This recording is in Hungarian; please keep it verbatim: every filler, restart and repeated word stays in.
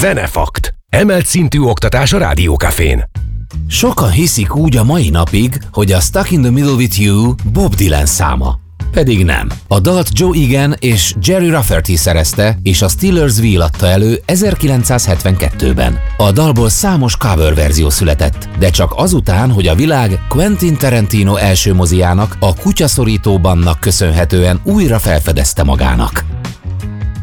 Zenefakt. Emelt szintű oktatás a Rádió Cafén. Sokan hiszik úgy a mai napig, hogy a Stuck in the Middle with You Bob Dylan száma. Pedig nem. A dalt Joe Egan és Jerry Rafferty szerezte, és a Steelers Wheel adta elő ezerkilencszázhetvenkettőben. A dalból számos cover verzió született, de csak azután, hogy a világ Quentin Tarantino első mozijának, a Kutyaszorító Bandnak köszönhetően újra felfedezte magának.